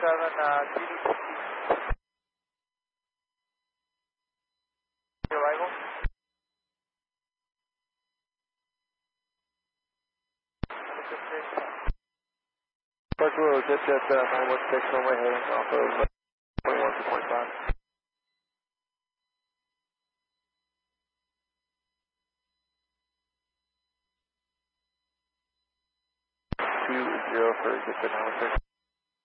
GD arrival. Buffalo, Jet 916 on my heading off of 21 to 25. 20 for Jet 916.